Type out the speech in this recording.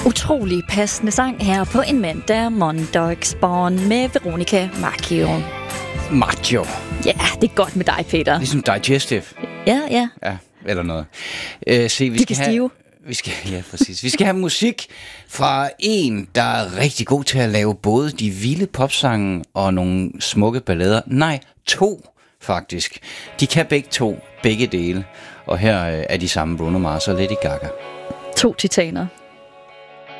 Utrolig passende sang her på en mandag, Mondagsbarn med Veronica Maggio. Maggio. Ja, det er godt med dig, Peter. Ligesom Digestive. Ja. Ja, eller noget. Vi skal have musik fra en, der er rigtig god til at lave både de vilde popsange og nogle smukke ballader. Nej, 2 faktisk. De kan begge dele. Og her er de samme Bruno Mars og Lady Gaga. 2 titaner.